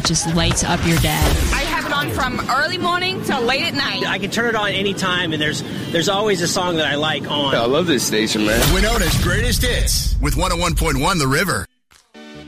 just lights up your day. I have it on from early morning till late at night. I can turn it on anytime, and there's always a song that I like on. I love this station, man. Winona's Greatest Hits with 101.1 The River.